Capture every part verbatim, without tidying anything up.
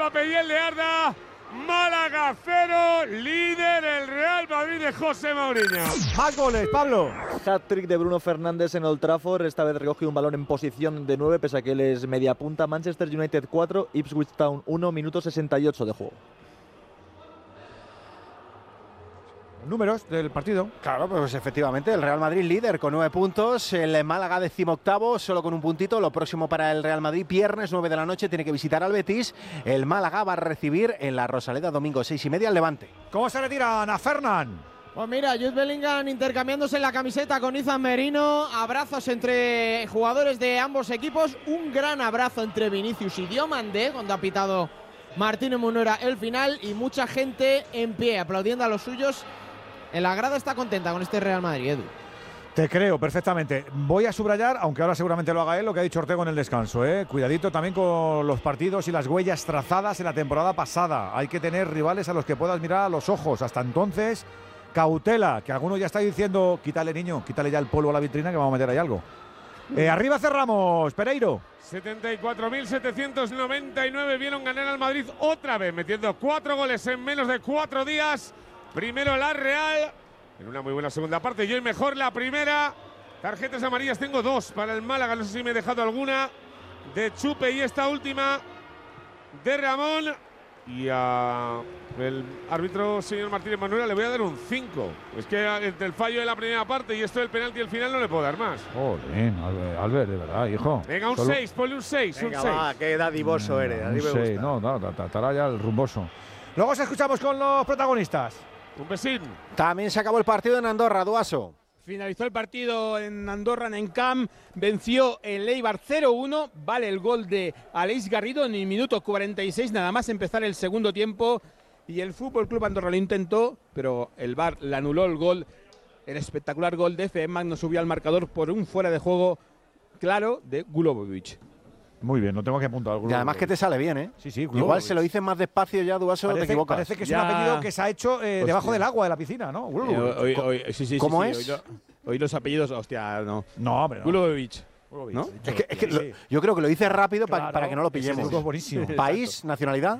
Mbappé y el de Arda. Málaga cero, líder el Real Madrid de José Mourinho. Más goles, Pablo. Hat-trick de Bruno Fernández en Old Trafford. Esta vez recoge un balón en posición de nueve, pese a que él es media punta. Manchester United cuatro, Ipswich Town uno, minuto sesenta y ocho de juego. Números del partido. Claro, pues efectivamente, el Real Madrid líder con nueve puntos, el Málaga decimoctavo solo con un puntito. Lo próximo para el Real Madrid, viernes nueve de la noche, tiene que visitar al Betis. El Málaga va a recibir en la Rosaleda domingo seis y media al Levante. ¿Cómo se retira Ana Fernán? Pues mira, Jude Bellingham intercambiándose la camiseta con Izan Merino, abrazos entre jugadores de ambos equipos, un gran abrazo entre Vinicius y Diomandé cuando ha pitado Martínez Munera el final, y mucha gente en pie aplaudiendo a los suyos. En la grada está contenta con este Real Madrid, Edu. Te creo perfectamente. Voy a subrayar, aunque ahora seguramente lo haga él, lo que ha dicho Ortego en el descanso. ¿eh? Cuidadito también con los partidos y las huellas trazadas en la temporada pasada. Hay que tener rivales a los que puedas mirar a los ojos. Hasta entonces, cautela, que alguno ya está diciendo, quítale niño, quítale ya el polvo a la vitrina que vamos a meter ahí algo. Eh, arriba cerramos, Pereiro. setenta y cuatro mil setecientos noventa y nueve vieron ganar al Madrid otra vez, metiendo cuatro goles en menos de cuatro días. Primero la Real, en una muy buena segunda parte, y hoy mejor la primera. Tarjetas amarillas tengo dos para el Málaga, no sé si me he dejado alguna, de Chupe y esta última de Ramón. Y al árbitro, señor Martínez Manuela, le voy a dar un cinco. Es que entre el fallo de la primera parte y esto del penalti al final no le puedo dar más. Joder, Albert, Albert, de verdad, hijo. Venga, un seis, ponle un seis, un seis. Va, qué dadivoso eres, a mí me seis, gusta. no, no, estará ya el rumboso. Luego os escuchamos con los protagonistas. Un besín. También se acabó el partido en Andorra, Duaso. Finalizó el partido en Andorra, en Encamp, venció el Eibar cero uno, vale el gol de Aleix Garrido en el minuto cuarenta y seis, nada más empezar el segundo tiempo, y el Fútbol Club Andorra lo intentó, pero el V A R le anuló el gol, el espectacular gol de F E Magno subió al marcador por un fuera de juego claro de Gulobovic. Muy bien, no tengo que apuntar. Y además que te sale bien, ¿eh? Sí, sí. Igual se lo dices más despacio ya, Duaso, parece, te equivocas. Parece que es ya. un apellido que se ha hecho eh, debajo del agua de la piscina, ¿no? Eh, hoy, hoy, sí, sí, ¿Cómo sí, es? Sí, hoy, lo, hoy los apellidos, hostia, no. No, pero no. Gulobovic. ¿No? Es que, es que lo, yo creo que lo dices rápido Claro, pa, para que no lo ese pillemos. truco es buenísimo. País, nacionalidad.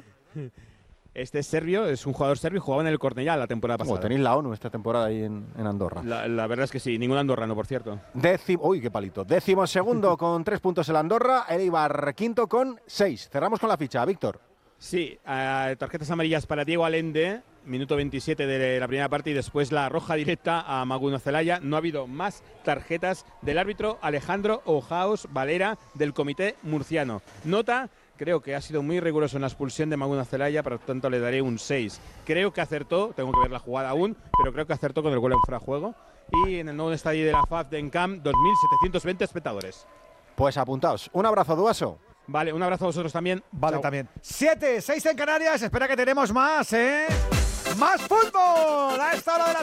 Este es serbio, es un jugador serbio, jugaba en el Cornellá la temporada pasada. Oh, tenéis la ONU esta temporada ahí en, en Andorra. La, la verdad es que sí, ningún andorrano, por cierto. Décimo, uy, qué palito. Décimo segundo con tres puntos el Andorra, el Eibar quinto con seis. Cerramos con la ficha, Víctor. Sí, uh, tarjetas amarillas para Diego Allende, minuto veintisiete de la primera parte, y después la roja directa a Maguno Zelaya. No ha habido más tarjetas del árbitro Alejandro Ojaos Valera del comité murciano. Nota, creo que ha sido muy riguroso en la expulsión de Maguno Zelaya, por lo tanto le daré un seis. Creo que acertó, tengo que ver la jugada aún, pero creo que acertó con el gol en fuera de juego. Y en el nuevo estadio de la F A F de Encamp, dos mil setecientos veinte espectadores. Pues apuntaos. Un abrazo, Duaso. Vale, un abrazo a vosotros también. Vale, Chao. también. Siete, seis en Canarias. Espera que tenemos más, ¿eh? ¡Más fútbol a esta hora de la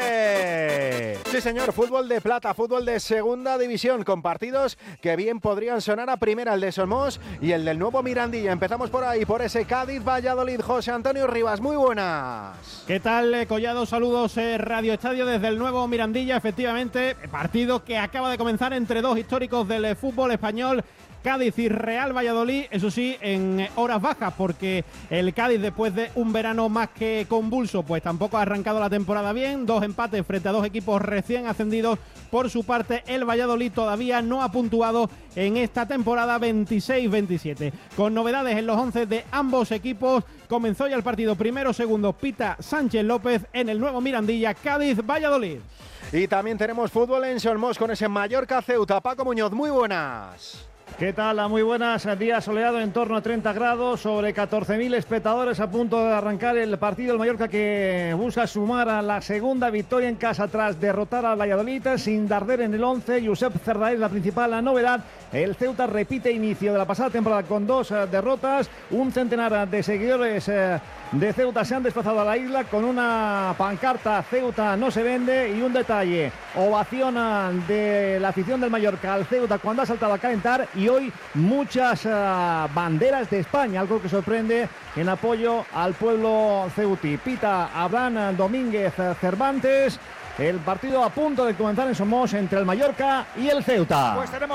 tarde! Sí, señor, fútbol de plata, fútbol de segunda división, con partidos que bien podrían sonar a primera, el de Somos y el del nuevo Mirandilla. Empezamos por ahí, por ese Cádiz-Valladolid. José Antonio Rivas, muy buenas. ¿Qué tal, eh, Collado? Saludos, eh, Radio Estadio desde el nuevo Mirandilla. Efectivamente, partido que acaba de comenzar entre dos históricos del eh, fútbol español, Cádiz y Real Valladolid, eso sí, en horas bajas, porque el Cádiz, después de un verano más que convulso, pues tampoco ha arrancado la temporada bien. Dos empates frente a dos equipos recién ascendidos. Por su parte, el Valladolid todavía no ha puntuado en esta temporada veintiséis veintisiete. Con novedades en los once de ambos equipos, comenzó ya el partido. Primero, segundo, pita Sánchez López en el nuevo Mirandilla, Cádiz-Valladolid. Y también tenemos fútbol en Somos con ese Mallorca-Ceuta. Paco Muñoz, muy buenas. ¿Qué tal? Muy buenas. Día soleado en torno a treinta grados, sobre catorce mil espectadores a punto de arrancar el partido. El Mallorca que busca sumar a la segunda victoria en casa tras derrotar al Valladolid. Sin Darder en el once, Josep Cerda es la principal novedad. El Ceuta repite inicio de la pasada temporada con dos uh, derrotas. Un centenar de seguidores uh, de Ceuta se han desplazado a la isla con una pancarta Ceuta no se vende, y un detalle, ovación uh, de la afición del Mallorca al Ceuta cuando ha saltado a calentar, y hoy muchas uh, banderas de España, algo que sorprende en apoyo al pueblo ceutí. Pita Abraham Domínguez Cervantes. El partido a punto de comenzar en Somos entre el Mallorca y el Ceuta. Pues tenemos